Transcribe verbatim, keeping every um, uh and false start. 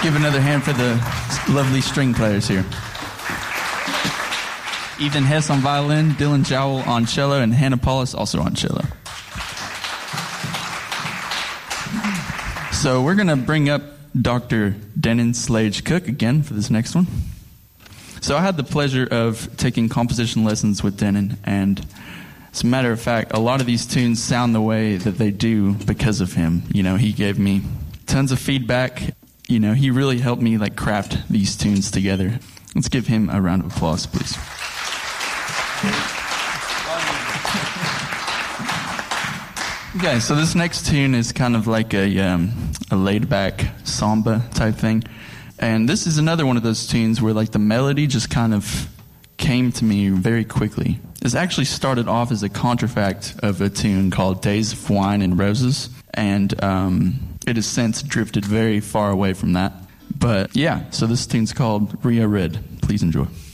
give another hand for the lovely string players here. Ethan Hess on violin, Dylan Jowell on cello, and Hannah Paulus also on cello. So we're going to bring up Doctor Denon Slage Cook again for this next one. So I had the pleasure of taking composition lessons with Denon, and as a matter of fact, a lot of these tunes sound the way that they do because of him. You know, he gave me tons of feedback. You know, he really helped me like craft these tunes together. Let's give him a round of applause, please. Okay, so this next tune is kind of like a um, a laid-back samba type thing. And this is another one of those tunes where like the melody just kind of came to me very quickly. This actually started off as a contrafact of a tune called Days of Wine and Roses. And um, it has since drifted very far away from that. But yeah, so this tune's called Ria Red. Please enjoy.